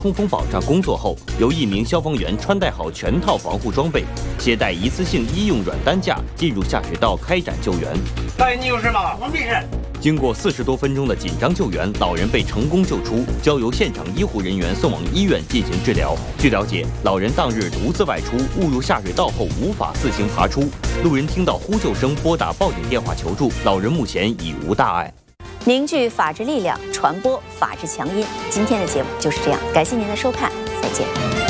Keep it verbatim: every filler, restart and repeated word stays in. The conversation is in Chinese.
通风保障工作后，由一名消防员穿戴好全套防护装备，携带一次性医用软担架进入下水道开展救援。 大爷，你有事吗？我没事。 经过四十多分钟的紧张救援，老人被成功救出，交由现场医护人员送往医院进行治疗。据了解，老人当日独自外出，误入下水道后无法自行爬出，路人听到呼救声，拨打报警电话求助。老人目前已无大碍。 凝聚法治力量，传播法治强音。今天的节目就是这样，感谢您的收看，再见。